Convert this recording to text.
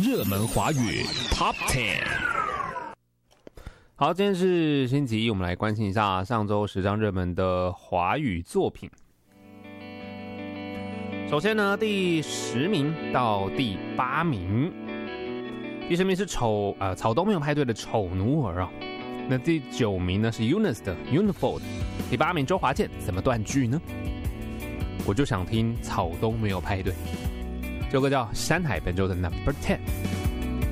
热门华语 Top 10。 好，今天是星期一，我们来关心一下上周10张热门的华语作品。首先呢，第10名到第8名，第10名是草东没有派对的《丑奴儿》啊。那第9名呢是 Eunice 的 Unifold， 第8名周华健怎么断句呢？我就想听草东没有派对，这首歌叫山海本周的 No.10。